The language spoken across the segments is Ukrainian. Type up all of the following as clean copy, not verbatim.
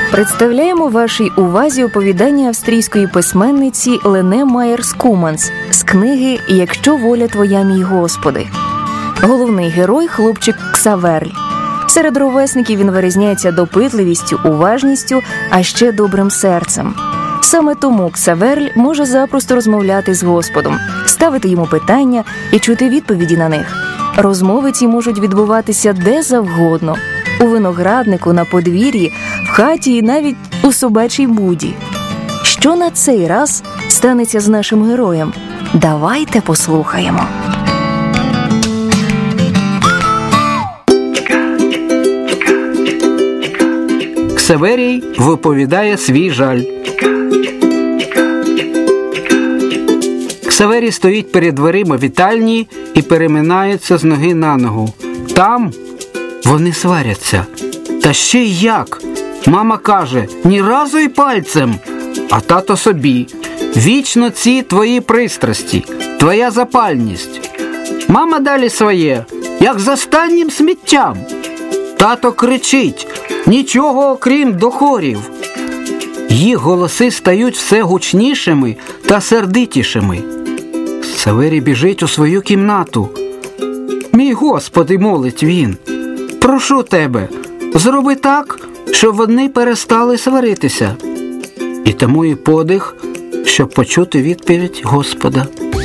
Представляємо вашій увазі оповідання австрійської письменниці Лене Майєр-Скуманс з книги «Якщо воля твоя, мій Господи». Головний герой – хлопчик Ксаверль. Серед ровесників він вирізняється допитливістю, уважністю, а ще добрим серцем. Саме тому Ксаверль може запросто розмовляти з Господом, ставити йому питання і чути відповіді на них. Розмови ці можуть відбуватися де завгодно – у винограднику, на подвір'ї, в хаті і навіть у собачій буді. Що на цей раз станеться з нашим героєм? Давайте послухаємо. Ксаверій виповідає свій жаль. Ксаверій стоїть перед дверима вітальні і переминається з ноги на ногу. Там вони сваряться. Та ще й як? Мама каже, ні разу й пальцем. А тато собі. Вічно ці твої пристрасті, твоя запальність. Мама далі своє, як з останнім сміттям. Тато кричить, нічого окрім докорів. Їх голоси стають все гучнішими та сердитішими. Ксаверій біжить у свою кімнату. Мій Господи, молить він, прошу тебе, зроби так, щоб вони перестали сваритися. І тамує подих, щоб почути відповідь Господа.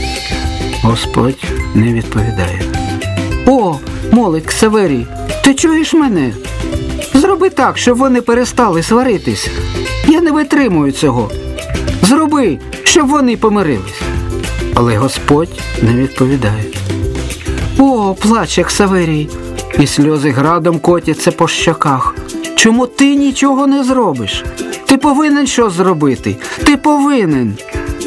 Господь не відповідає. О, молить Ксаверій, ти чуєш мене? Зроби так, щоб вони перестали сваритись. Я не витримую цього. Зроби, щоб вони помирились. Але Господь не відповідає. О, плаче Ксаверій, і сльози градом котяться по щоках. Чому ти нічого не зробиш? Ти повинен щось зробити. Ти повинен.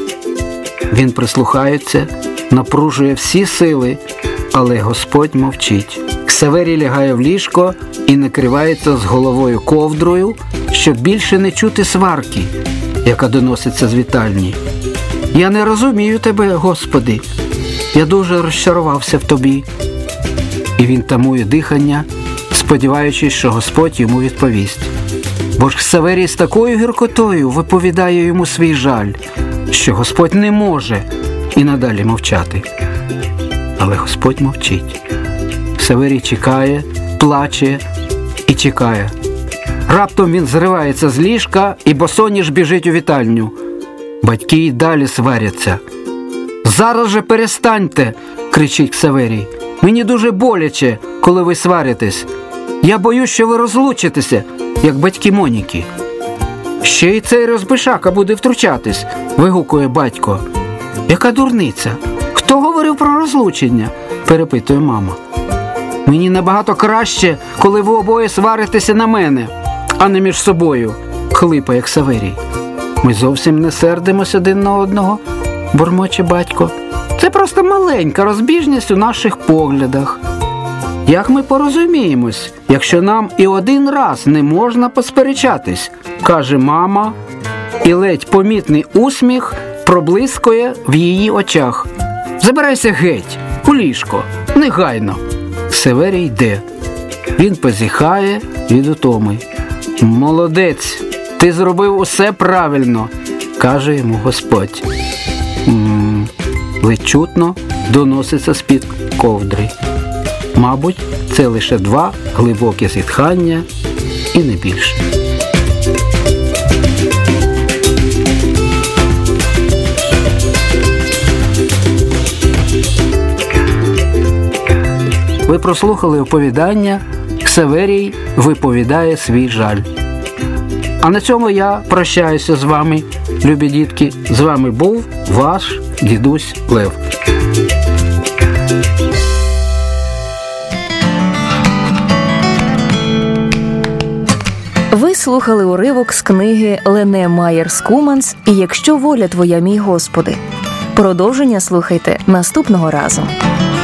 Він прислухається, напружує всі сили, але Господь мовчить. Ксаверій лягає в ліжко і накривається з головою ковдрою, щоб більше не чути сварки, яка доноситься з вітальні. Я не розумію тебе, Господи. Я дуже розчарувався в тобі. І він тамує дихання, сподіваючись, що Господь йому відповість. Бо ж Ксаверій з такою гіркотою виповідає йому свій жаль, що Господь не може і надалі мовчати. Але Господь мовчить. Ксаверій чекає, плаче і чекає. Раптом він зривається з ліжка і босоніж біжить у вітальню. Батьки й далі сваряться. «Зараз же перестаньте!» – кричить Ксаверій. «Мені дуже боляче, коли ви сваритесь. Я боюсь, що ви розлучитеся, як батьки Моніки». «Ще й цей розбишака буде втручатись!» – вигукує батько. «Яка дурниця! Хто говорив про розлучення?» – перепитує мама. «Мені набагато краще, коли ви обоє сваритеся на мене, а не між собою», – хлипає Ксаверій. «Ми зовсім не сердимось один на одного», – бурмоче батько. «Це просто маленька розбіжність у наших поглядах. Як ми порозуміємось, якщо нам і один раз не можна посперечатись?» – каже мама, і ледь помітний усміх проблискує в її очах. «Забирайся геть, у ліжко, негайно». Ксаверій йде. Він позіхає від утоми. «Молодець, ти зробив усе правильно», – каже йому Господь. Ледь чутно доноситься з-під ковдри. Мабуть, це лише 2 глибокі зітхання і не більше. Ви прослухали оповідання «Ксаверій виповідає свій жаль». А на цьому я прощаюся з вами, любі дітки. З вами був ваш дідусь Лев. Ви слухали уривок з книги Лене Майєр-Скуманс «І якщо воля твоя, мій Господи». Продовження слухайте наступного разу.